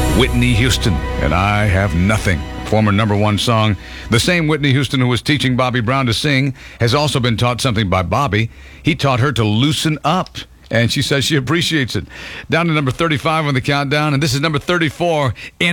Whitney Houston, and I Have Nothing. Former #1 song. The same Whitney Houston who was teaching Bobby Brown to sing has also been taught something by Bobby. He taught her to loosen up, and she says she appreciates it. Down to number 35 on the countdown, and this is number 34 in